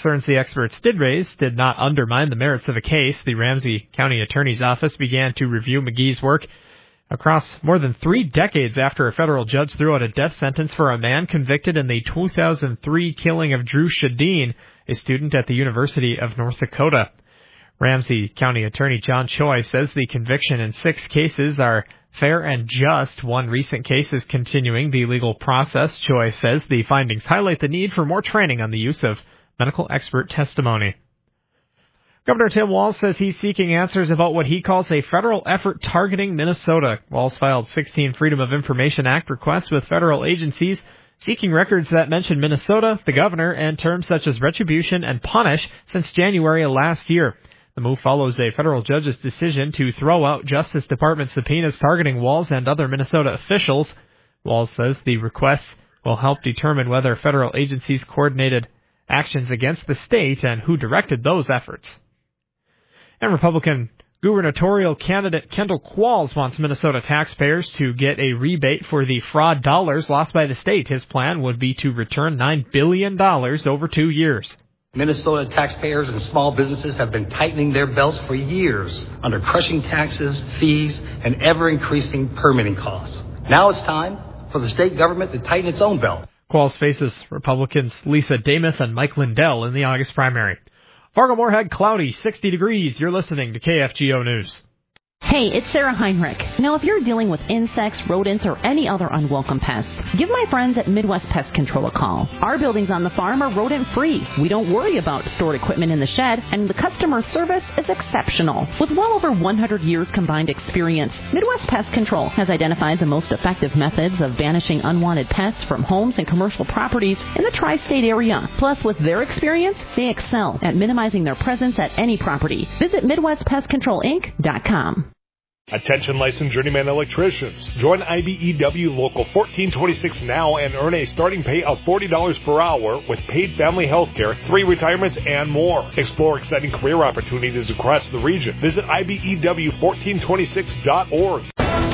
concerns the experts did raise did not undermine the merits of the case. The Ramsey County Attorney's Office began to review McGee's work across more than 3 decades after a federal judge threw out a death sentence for a man convicted in the 2003 killing of Drew Shadeen, a student at the University of North Dakota. Ramsey County Attorney John Choi says the conviction in 6 cases are fair and just. One recent case is continuing the legal process. Choi says the findings highlight the need for more training on the use of medical expert testimony. Governor Tim Walz says he's seeking answers about what he calls a federal effort targeting Minnesota. Walz filed 16 Freedom of Information Act requests with federal agencies seeking records that mention Minnesota, the governor, and terms such as retribution and punish since January of last year. The move follows a federal judge's decision to throw out Justice Department subpoenas targeting Walz and other Minnesota officials. Walz says the requests will help determine whether federal agencies coordinated actions against the state and who directed those efforts. And Republican gubernatorial candidate Kendall Qualls wants Minnesota taxpayers to get a rebate for the fraud dollars lost by the state. His plan would be to return $9 billion over 2 years. Minnesota taxpayers and small businesses have been tightening their belts for years under crushing taxes, fees, and ever-increasing permitting costs. Now it's time for the state government to tighten its own belt. Qualls faces Republicans Lisa Damuth and Mike Lindell in the August primary. Fargo-Moorhead, cloudy, 60 degrees. You're listening to KFGO News. Hey, it's Sarah Heinrich. Now, if you're dealing with insects, rodents, or any other unwelcome pests, give my friends at Midwest Pest Control a call. Our buildings on the farm are rodent-free. We don't worry about stored equipment in the shed, and the customer service is exceptional. With well over 100 years combined experience, Midwest Pest Control has identified the most effective methods of banishing unwanted pests from homes and commercial properties in the tri-state area. Plus, with their experience, they excel at minimizing their presence at any property. Visit MidwestPestControlInc.com. Attention licensed journeyman electricians. Join IBEW Local 1426 now and earn a starting pay of $40 per hour with paid family health care, 3 retirements, and more. Explore exciting career opportunities across the region. Visit IBEW1426.org.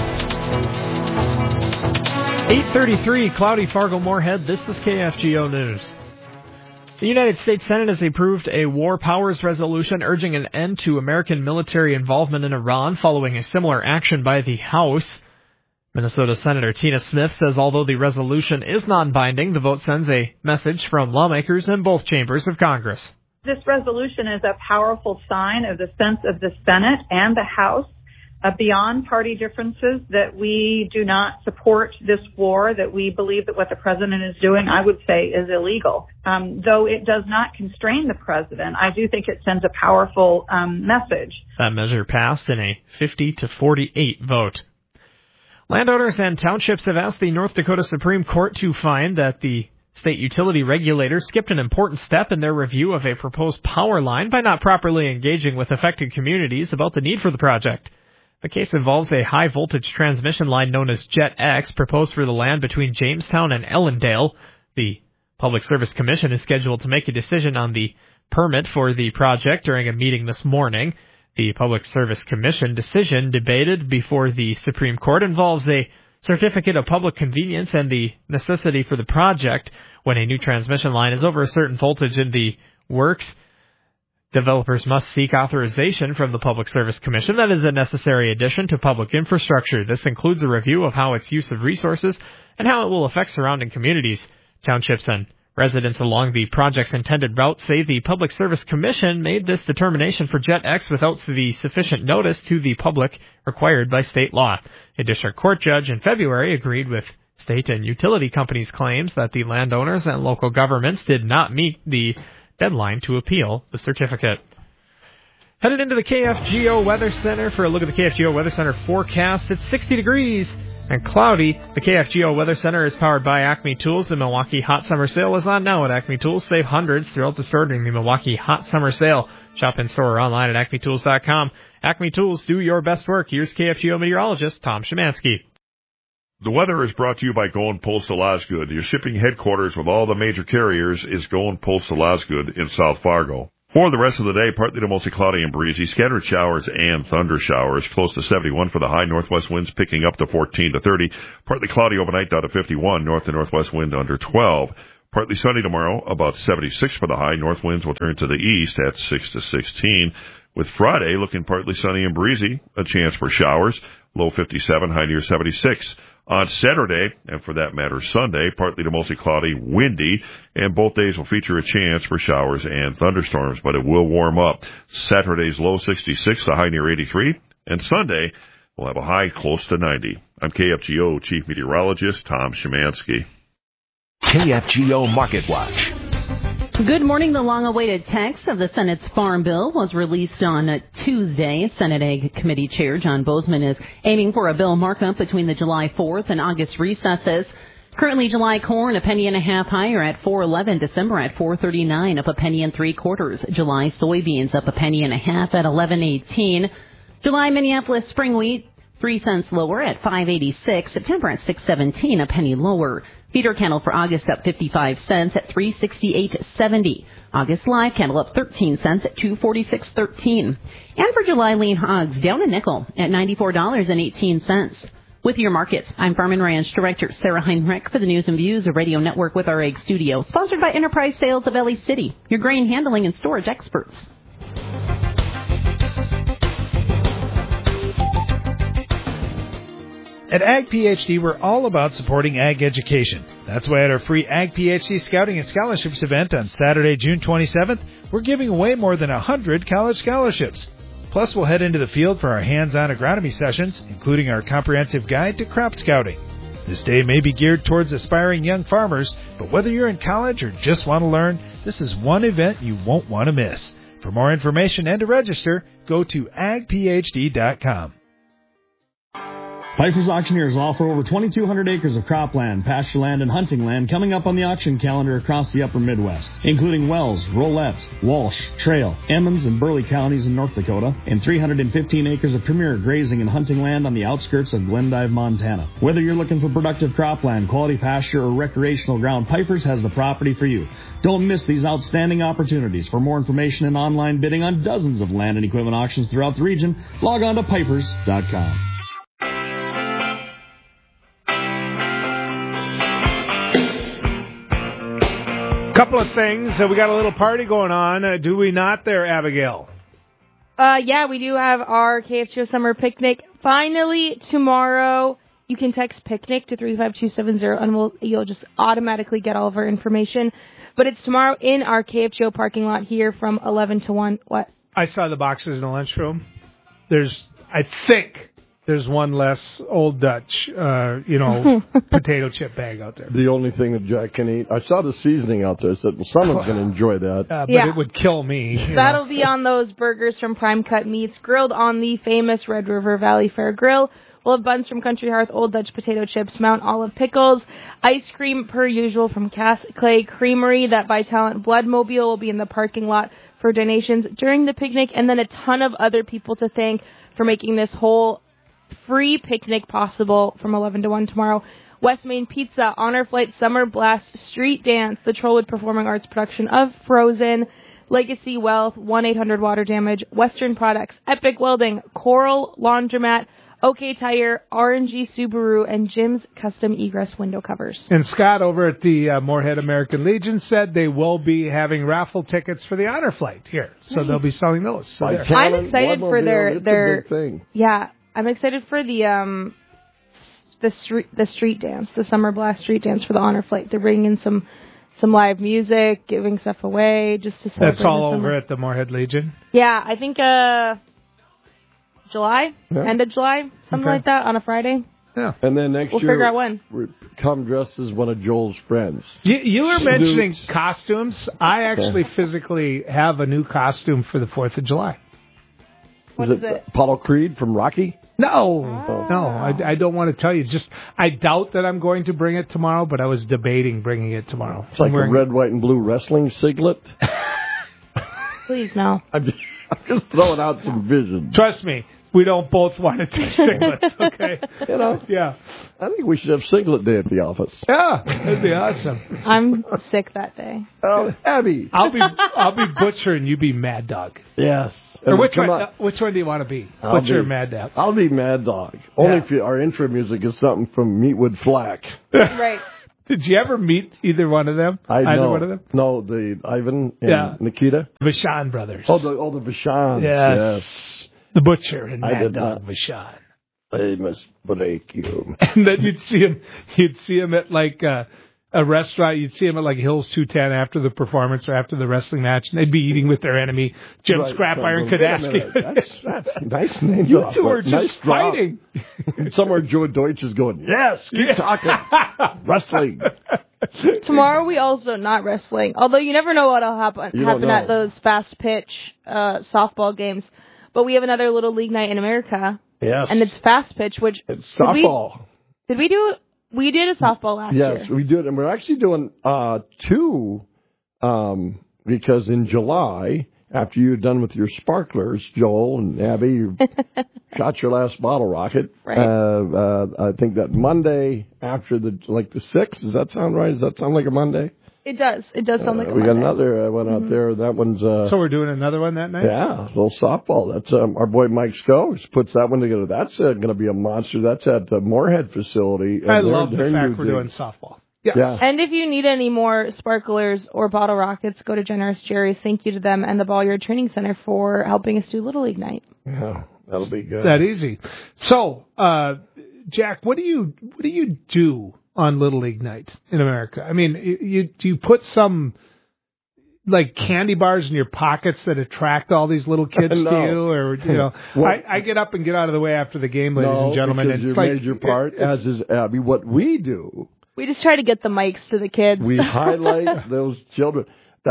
8:33, cloudy Fargo-Moorhead. This is KFGO News. The United States Senate has approved a War Powers Resolution urging an end to American military involvement in Iran following a similar action by the House. Minnesota Senator Tina Smith says although the resolution is non-binding, the vote sends a message from lawmakers in both chambers of Congress. This resolution is a powerful sign of the sense of the Senate and the House beyond party differences, that we do not support this war, that we believe that what the president is doing, I would say, is illegal. Though it does not constrain the president, I do think it sends a powerful message. That measure passed in a 50-48 vote. Landowners and townships have asked the North Dakota Supreme Court to find that the state utility regulator skipped an important step in their review of a proposed power line by not properly engaging with affected communities about the need for the project. The case involves a high-voltage transmission line known as Jet X proposed for the land between Jamestown and Ellendale. The Public Service Commission is scheduled to make a decision on the permit for the project during a meeting this morning. The Public Service Commission decision debated before the Supreme Court involves a certificate of public convenience and the necessity for the project. When a new transmission line is over a certain voltage in the works, developers must seek authorization from the Public Service Commission. That is a necessary addition to public infrastructure. This includes a review of how its use of resources and how it will affect surrounding communities. Townships and residents along the project's intended route say the Public Service Commission made this determination for Jet X without the sufficient notice to the public required by state law. A district court judge in February agreed with state and utility companies' claims that the landowners and local governments did not meet the deadline to appeal the certificate. Headed into the KFGO Weather Center for a look at the KFGO Weather Center forecast. It's 60 degrees and cloudy. The KFGO Weather Center is powered by Acme Tools. The Milwaukee Hot Summer Sale is on now at Acme Tools. Save hundreds throughout the store during the Milwaukee Hot Summer Sale. Shop in store or online at acmetools.com. Acme Tools, do your best work. Here's KFGO meteorologist Tom Szymanski. The weather is brought to you by Going Postal Osgood. Your shipping headquarters with all the major carriers is Going Postal Osgood in South Fargo. For the rest of the day, partly to mostly cloudy and breezy, scattered showers and thunder showers, close to 71 for the high, northwest winds picking up to 14 to 30. Partly cloudy overnight down to 51, north to northwest wind under 12. Partly sunny tomorrow, about 76 for the high. North winds will turn to the east at 6 to 16. With Friday looking partly sunny and breezy, a chance for showers, low 57, high near 76. On Saturday, and for that matter Sunday, partly to mostly cloudy, windy, and both days will feature a chance for showers and thunderstorms, but it will warm up. Saturday's low 66, the high near 83, and Sunday will have a high close to 90. I'm KFGO Chief Meteorologist Tom Szymanski. KFGO Market Watch. Good morning. The long-awaited text of the Senate's Farm Bill was released on Tuesday. Senate Ag Committee Chair John Bozeman is aiming for a bill markup between the July 4th and August recesses. Currently, July corn a penny and a half higher at $4.11. December at $4.39, up a penny and 3/4. July soybeans up a penny and a half at $11.18. July Minneapolis spring wheat 3 cents lower at $5.86. September at $6.17, a penny lower. Feeder cattle for August up 55 cents at $368.70. August live cattle up 13 cents at $246.13. And for July lean hogs down a nickel at $94.18. With your markets, I'm Farm and Ranch Director Sarah Heinrich for the News and Views of Radio Network with our Egg Studio, sponsored by Enterprise Sales of LA City, your grain handling and storage experts. At Ag PhD, we're all about supporting ag education. That's why at our free Ag PhD Scouting and Scholarships event on Saturday, June 27th, we're giving away more than 100 college scholarships. Plus, we'll head into the field for our hands-on agronomy sessions, including our comprehensive guide to crop scouting. This day may be geared towards aspiring young farmers, but whether you're in college or just want to learn, this is one event you won't want to miss. For more information and to register, go to agphd.com. Pfeiffer's Auctioneers offer over 2,200 acres of cropland, pasture land, and hunting land coming up on the auction calendar across the upper Midwest, including Wells, Rolette, Walsh, Trail, Emmons, and Burley counties in North Dakota, and 315 acres of premier grazing and hunting land on the outskirts of Glendive, Montana. Whether you're looking for productive cropland, quality pasture, or recreational ground, Pfeiffer's has the property for you. Don't miss these outstanding opportunities. For more information and online bidding on dozens of land and equipment auctions throughout the region, log on to Pfeiffer's.com. Couple of things. We got a little party going on. Do we not there, Abigail? Yeah, we do have our KFGO Summer Picnic. Finally, tomorrow, you can text PICNIC to 35270, and you'll just automatically get all of our information. But it's tomorrow in our KFGO parking lot here from 11 to 1. What? I saw the boxes in the lunchroom. I think there's one less Old Dutch, potato chip bag out there. The only thing that Jack can eat. I saw the seasoning out there. I said, well, someone's going to enjoy that. But it would kill me. That'll be on those burgers from Prime Cut Meats, grilled on the famous Red River Valley Fair grill. We'll have buns from Country Hearth, Old Dutch potato chips, Mount Olive pickles, ice cream per usual from Cass Clay Creamery. That By Talent Bloodmobile will be in the parking lot for donations during the picnic, and then a ton of other people to thank for making this whole free picnic possible from 11 to 1 tomorrow. West Main Pizza, Honor Flight Summer Blast, Street Dance, the Trollwood Performing Arts production of Frozen, Legacy Wealth, 1-800 Water Damage, Western Products, Epic Welding, Coral Laundromat, OK Tire, RNG Subaru, and Jim's Custom Egress Window Covers. And Scott over at the Moorhead American Legion said they will be having raffle tickets for the Honor Flight here. So they'll be selling those. So I'm excited for their big thing. Yeah, I'm excited for the street dance, the Summer Blast street dance for the Honor Flight. They're bringing in some live music, giving stuff away just to celebrate. That's all over at the Moorhead Legion? Yeah, I think July, end of July, something like that, on a Friday. Yeah. And then next year, we'll figure out when. Come dressed as one of Joel's friends. You were mentioning costumes. I actually physically have a new costume for the 4th of July. What is it? Apollo Creed from Rocky? No, I don't want to tell you. Just I doubt that I'm going to bring it tomorrow, but I was debating bringing it tomorrow. It's like a red, white, and blue wrestling singlet. Please, no. I'm just throwing out some visions. Trust me, we don't both want to do singlets, okay? Yeah. I think we should have singlet day at the office. Yeah, that'd be awesome. I'm sick that day. Oh, Abby. I'll be Butcher and you be Mad Dog. Yes. Or which one do you want to be? Butcher or Mad Dog? I'll be Mad Dog. Only if our intro music is something from Meatwood Flack. Right. Did you ever meet either one of them? Either one of them? No, the Ivan and Nikita. Vachon brothers. Oh, the Vachons. Yes. The Butcher and Mad Dog Vachon. I must break you. And then you'd see him at like a restaurant. You'd see him at like Hills 210 after the performance or after the wrestling match, and they'd be eating with their enemy, Jim Scrap Iron Kadaski. That's a nice name. You two are just fighting. Somewhere Joe Deutsch is going, yes, keep talking. Wrestling. Tomorrow we also not wrestling, although you never know what'll happen at those fast pitch softball games. But we have another Little League night in America. Yes. And it's fast pitch, which... It's softball. We did a softball last year. Yes, we did. And we're actually doing 2 because in July, after you're done with your sparklers, Joel and Abby, you shot your last bottle rocket. Right. I think that Monday after the 6th, does that sound right? Does that sound like a Monday? It does. It does sound like a We Monday. got another one out there. That one's... So we're doing another one that night? Yeah, a little softball. That's our boy Mike Scopes puts that one together. That's going to be a monster. That's at the Moorhead facility. I love the fact we're doing softball. Yes. Yeah. And if you need any more sparklers or bottle rockets, go to Generous Jerry's. Thank you to them and the Ball Yard Training Center for helping us do Little League night. Yeah, that'll be good. That easy. So, Jack, what do you do on Little League night in America? I mean, do you put some like candy bars in your pockets that attract all these little kids No. to you, or I get up and get out of the way after the game, ladies and gentlemen. Because it's you like, made your part, as is Abby. What we do, we just try to get the mics to the kids. we highlight those children.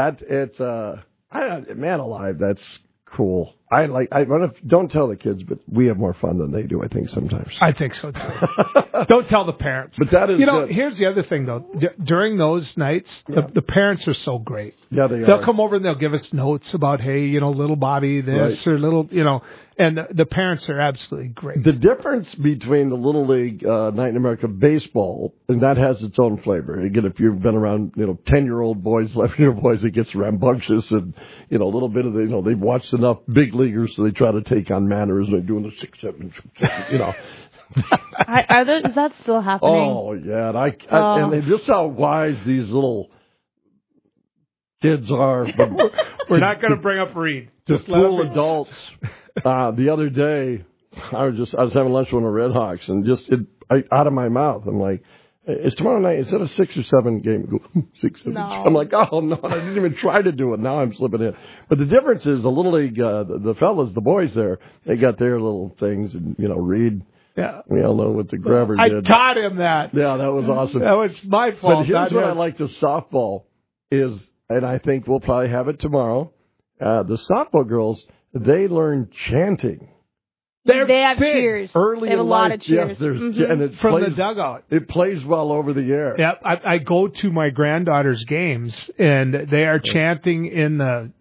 Man alive, that's cool. Don't tell the kids, but we have more fun than they do, I think, sometimes. I think so, too. Don't tell the parents. But that is good. Here's the other thing, though. During those nights, the parents are so great. Yeah, they are. They'll come over and they'll give us notes about, hey, little Bobby this, or little, and the parents are absolutely great. The difference between the Little League Night in America baseball, and that has its own flavor. Again, if you've been around, 10-year-old boys, 11-year-old boys, it gets rambunctious and, a little bit of they've watched enough big leaguers, so they try to take on manners and they're doing the 6, 7, Is that still happening? Oh, yeah. And just how wise these little kids are. But We're not going to bring up Reed. To fool adults. The other day, I was having lunch with the Red Hawks, and out of my mouth, I'm like, "Is tomorrow night? Is it a 6 or 7 game?" 6, 7. No. I'm like, "Oh no, I didn't even try to do it. Now I'm slipping in." But the difference is the Little League, the fellas, the boys there, they got their little things, and Reed. Yeah. We all know what the grabber did. I taught him that. Yeah, that was awesome. That was my fault. But here's what I like to softball is, and I think we'll probably have it tomorrow. The softball girls, they learn chanting. They have cheers. Early they have in a lot life, of cheers. yes, there's and it from plays, the dugout. It plays well over the air. Yeah, I go to my granddaughter's games, and they are chanting in the.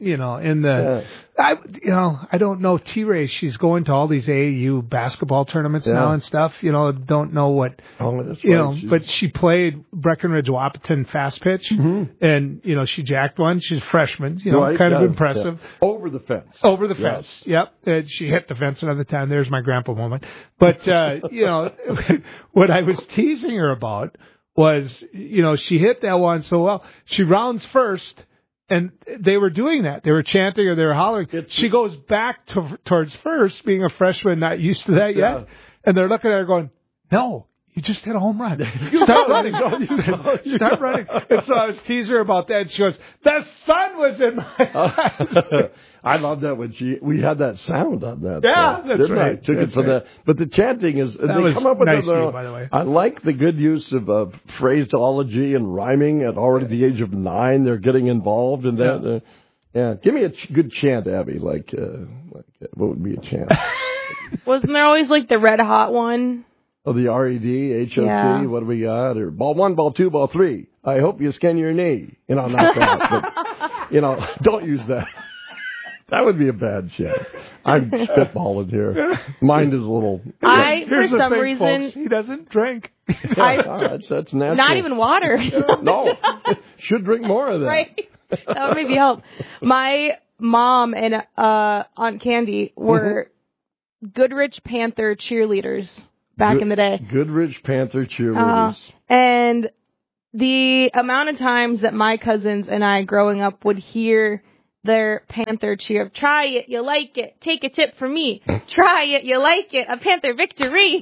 I don't know T-Ray. She's going to all these AAU basketball tournaments now and stuff. Don't know what. Oh, that's right. But she played Breckenridge Wahpeton fast pitch, and she jacked one. She's a freshman. Kind of impressive. Yeah. Over the fence. Over the fence. Yep. And she hit the fence another time. There's my grandpa moment. But what I was teasing her about was, she hit that one so well. She rounds first. And they were doing that. They were chanting or they were hollering. She goes back towards first, being a freshman, not used to that yet. And they're looking at her going, "No, you just hit a home run. Start running. Start running." And so I was teasing her about that. And she goes, "The sun was in my eyes." I love that when we had that sound on that. Yeah, that's right. Took it for that. But the chanting is, they come up with nice their own. by the way. I like the good use of phraseology and rhyming at already the age of 9. They're getting involved in that. Yeah. Give me a good chant, Abby. Like what would be a chant? Wasn't there always like the red hot one? Oh, the RED, HOT, yeah. What do we got? Or ball 1, ball 2, ball 3. I hope you skin your knee. Not that. But, don't use that. That would be a bad chant. I'm spitballing here. Mine is a little... For some reason... Folks, he doesn't drink. That's natural. Not even water. No. Should drink more of that. Right. That would maybe help. My mom and Aunt Candy were Goodrich Panther cheerleaders back in the day. Goodrich Panther cheerleaders. And the amount of times that my cousins and I growing up would hear their Panther cheer of "Try it, you like it. Take a tip from me. Try it, you like it. A Panther victory."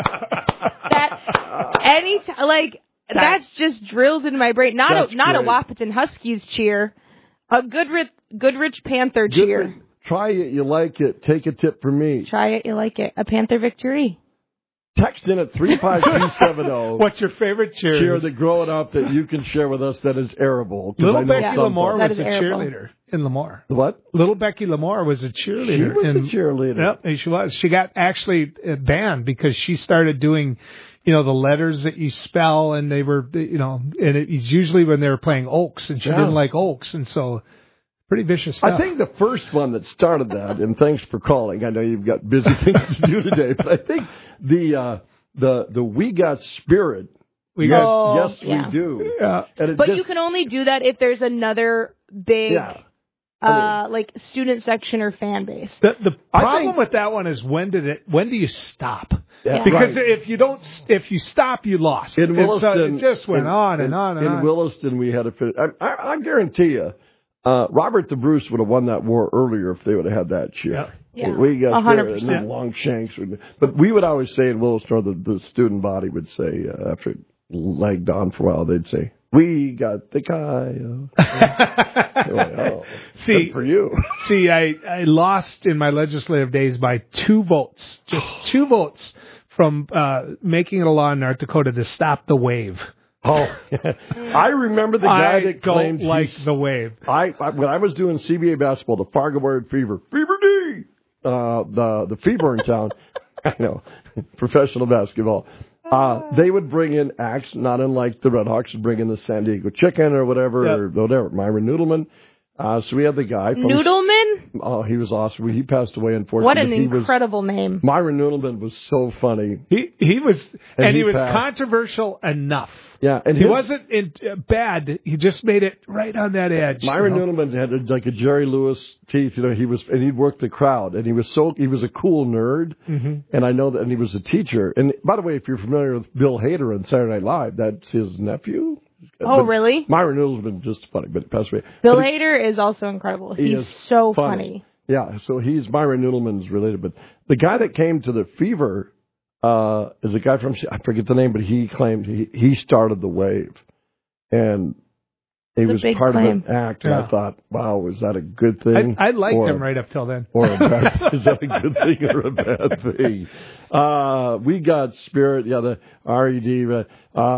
That's just drilled into my brain. Not a Wahpeton Huskies cheer, a Goodrich Panther cheer. Try it, you like it. Take a tip from me. Try it, you like it. A Panther victory. Text in at 35270. What's your favorite cheer that growing up that you can share with us that is arable? Little Becky Lamore was a cheerleader in Lemoore. What? Little Becky Lamore was a cheerleader. She was a cheerleader. Yep, she was. She got actually banned because she started doing, the letters that you spell, and they were, and it's usually when they were playing Oaks, and she didn't like Oaks, and so pretty vicious stuff. I think the first one that started that, and thanks for calling. I know you've got busy things to do today, but I think the We Got Spirit. We do. Yeah. But you can only do that if there's another big, student section or fan base. The problem with that one is when do you stop? Yeah. Because if you stop, you lost. In Williston, it just went on and on and on. In Williston, we had I guarantee you, Robert the Bruce would have won that war earlier if they would have had that cheer. Yeah. We got 100%. and then Longshanks. But we would always say in Williston, or the student body would say, after it lagged on for a while, they'd say, "We got the Coyote." See, good for you. See, I lost in my legislative days by 2 votes. Just 2 votes from making it a law in North Dakota to stop the wave. Oh, I remember the guy that claimed the wave. When I was doing CBA basketball, the Fargo Word Fever D, the fever in town. I know, professional basketball. They would bring in acts, not unlike the Red Hawks would bring in the San Diego Chicken or whatever, Myron Noodleman. So we had the guy from Noodleman? Oh, he was awesome. He passed away, unfortunately. What an incredible name. Myron Noodleman was so funny. He was controversial enough. Yeah, and he wasn't bad. He just made it right on that edge. Myron Noodleman had like a Jerry Lewis teeth. He'd work the crowd, and he was a cool nerd. Mm-hmm. And I know that, and he was a teacher. And by the way, if you're familiar with Bill Hader on Saturday Night Live, that's his nephew. Oh, really? Myron Noodleman just funny, but it passed away. Bill Hader is also incredible. He's so funny. Yeah, so Myron Noodleman's related, but the guy that came to the Fever is a guy from, I forget the name, but he claimed he started the wave, and he was part of an act. And I thought, wow, is that a good thing? I liked him right up till then. Or is that a good thing or a bad thing? We got Spirit, the RED.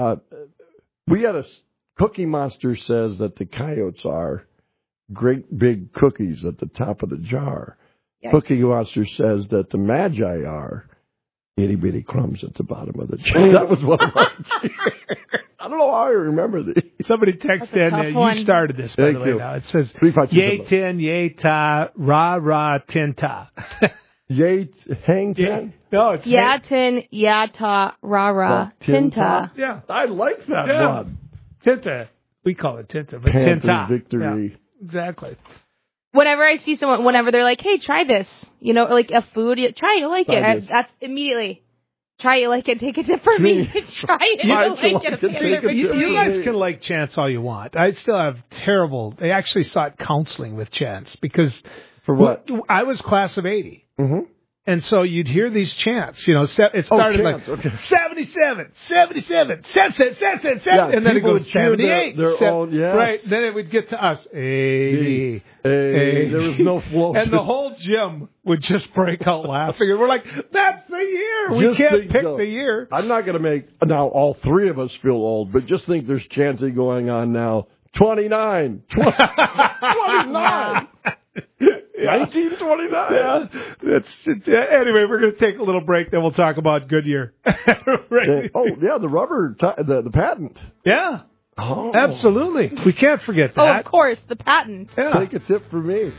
We had Cookie Monster says that the Coyotes are great big cookies at the top of the jar. Yikes. Cookie Monster says that the Magi are itty bitty crumbs at the bottom of the jar. That was one of my I don't know how I remember these. Somebody texted in. You started this, by the way. Now it says yay tin, yay ta, rah rah tin ta. Yay hang ten? No, it's tin, ya ta, rah rah tin ta. Yeah, I like that one. Tinta. We call it Tinta, but Panther Tinta. Victory. Yeah, exactly. Whenever I see someone, whenever they're like, "Hey, try this," like a food, try it, you like it. That's immediately. Try it, like it, take a tip from me. Try it, you like it. You guys can like Chance all you want. I still have terrible. They actually sought counseling with Chance because for what? I was class of '80. Mm-hmm. And so you'd hear these chants, it started like 77, 77, 77, and then it goes 78. Their own, yes. Right, then it would get to us, 80. There was no flow. And the whole gym would just break out laughing. And we're like, that's the year. We can't pick the year. I'm not going to make, now all 3 of us feel old, but just think there's chanting going on now. 29. 29. 1929. Yeah. Anyway, we're going to take a little break, then we'll talk about Goodyear. Right. The rubber, the patent. Yeah. Oh. Absolutely. We can't forget that. Oh, of course, the patent. Yeah. Take a tip from me.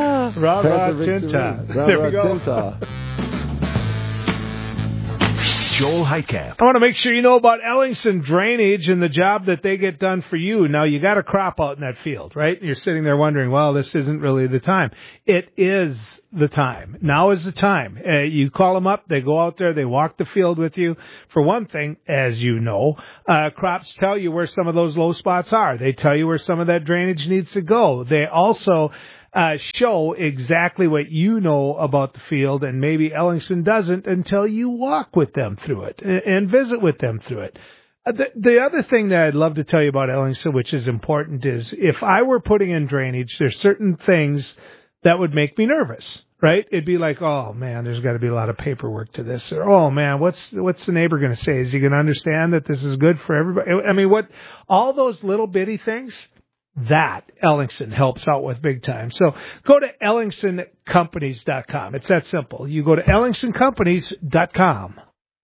Rah-rah tinta. There we go. Joel Heitkamp. I want to make sure you know about Ellingson Drainage and the job that they get done for you. Now, you got a crop out in that field, right? You're sitting there wondering, well, this isn't really the time. It is the time. Now is the time. You call them up. They go out there. They walk the field with you. For one thing, as you know, crops tell you where some of those low spots are. They tell you where some of that drainage needs to go. They also show exactly what you know about the field, and maybe Ellingson doesn't until you walk with them through it and visit with them through it. The other thing that I'd love to tell you about Ellingson, which is important, is if I were putting in drainage, there's certain things that would make me nervous, right? It'd be like, oh man, there's got to be a lot of paperwork to this, or oh man, what's the neighbor going to say? Is he going to understand that this is good for everybody? I mean, all those little bitty things, that Ellingson helps out with big time. So go to EllingsonCompanies.com. It's that simple. You go to EllingsonCompanies.com.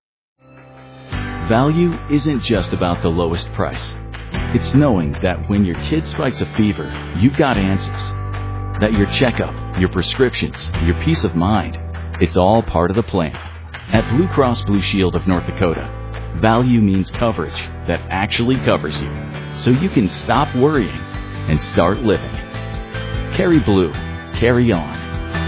Value isn't just about the lowest price. It's knowing that when your kid spikes a fever, you've got answers. That your checkup, your prescriptions, your peace of mind, it's all part of the plan. At Blue Cross Blue Shield of North Dakota, value means coverage that actually covers you, so you can stop worrying and start living. Carry blue. Carry on.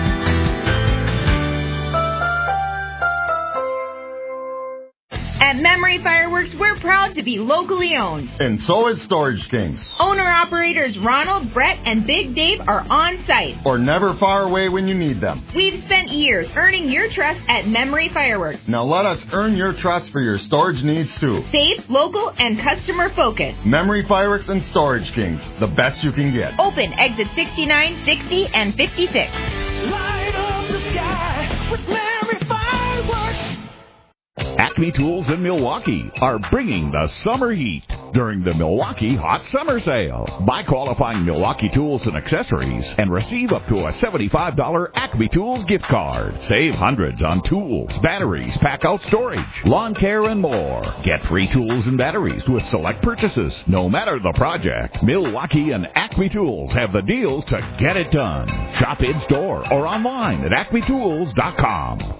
At Memory Fireworks, we're proud to be locally owned. And so is Storage King. Owner-operators Ronald, Brett, and Big Dave are on site. Or never far away when you need them. We've spent years earning your trust at Memory Fireworks. Now let us earn your trust for your storage needs too. Safe, local, and customer-focused. Memory Fireworks and Storage Kings, the best you can get. Open exit 69, 60, and 56. Light up the sky with Memory Fireworks. Acme Tools in Milwaukee are bringing the summer heat during the Milwaukee Hot Summer Sale. Buy qualifying Milwaukee tools and accessories and receive up to a $75 Acme Tools gift card. Save hundreds on tools, batteries, pack-out storage, lawn care, and more. Get free tools and batteries with select purchases. No matter the project, Milwaukee and Acme Tools have the deals to get it done. Shop in-store or online at acmetools.com.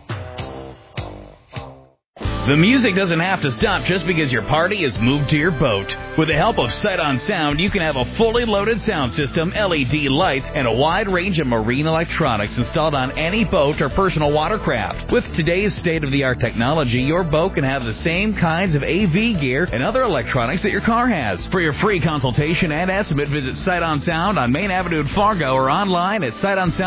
The music doesn't have to stop just because your party has moved to your boat. With the help of Sight on Sound, you can have a fully loaded sound system, LED lights, and a wide range of marine electronics installed on any boat or personal watercraft. With today's state-of-the-art technology, your boat can have the same kinds of AV gear and other electronics that your car has. For your free consultation and estimate, visit Sight on Sound on Main Avenue in Fargo or online at sightonsound.com.